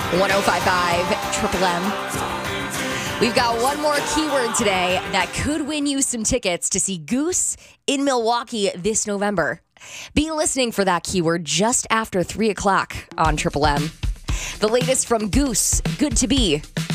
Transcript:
105.5 Triple M. We've got one more keyword today that could win you some tickets to see Goose in Milwaukee this November. Be listening for that keyword just after 3 o'clock on Triple M. The latest from Goose, Good to Be,